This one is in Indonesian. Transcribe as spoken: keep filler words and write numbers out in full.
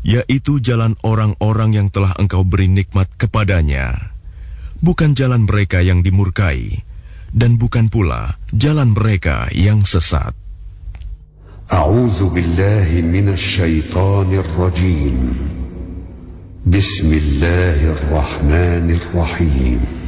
yaitu jalan orang-orang yang telah engkau beri nikmat kepadanya, bukan jalan mereka yang dimurkai, dan bukan pula jalan mereka yang sesat. A'udzu billahi minasy syaithanir rajim. Bismillahirrahmanirrahim.